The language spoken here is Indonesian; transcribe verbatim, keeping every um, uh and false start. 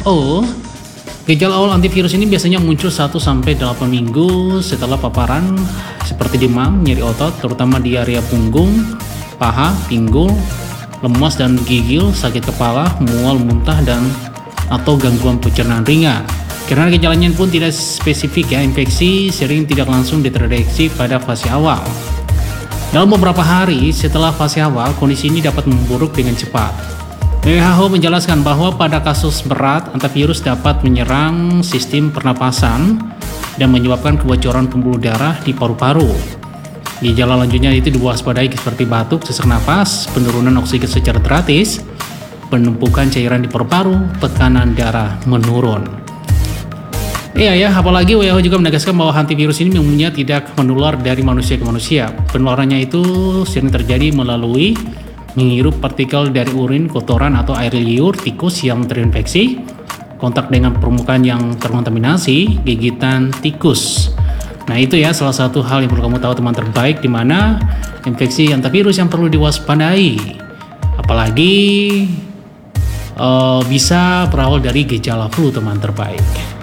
O. Gejala awal antivirus ini biasanya muncul satu sampai delapan minggu setelah paparan, seperti demam, nyeri otot, terutama diarea punggung, paha, pinggul, lemas dan gigil, sakit kepala, mual, muntah, dan atau gangguan pencernaan ringan. Karena gejalanya pun tidak spesifik ya, infeksi sering tidak langsung terdeteksi pada fase awal. Dalam beberapa hari setelah fase awal, kondisi ini dapat memburuk dengan cepat. W H O menjelaskan bahwa pada kasus berat, antivirus dapat menyerang sistem pernapasan dan menyebabkan kebocoran pembuluh darah di paru-paru. Gejala lanjutnya itu diwaspadai seperti batuk, sesak napas, penurunan oksigen secara drastis, penumpukan cairan di paru-paru, tekanan darah menurun. Iya ya, apalagi W H O juga menegaskan bahwa antivirus ini umumnya tidak menular dari manusia ke manusia. Penularannya itu sering terjadi melalui menghirup partikel dari urin, kotoran, atau air liur tikus yang terinfeksi, kontak dengan permukaan yang terkontaminasi, gigitan tikus. Nah itu ya salah satu hal yang perlu kamu tahu teman terbaik, di mana infeksi antivirus yang perlu diwaspadai. Apalagi uh, bisa berawal dari gejala flu teman terbaik.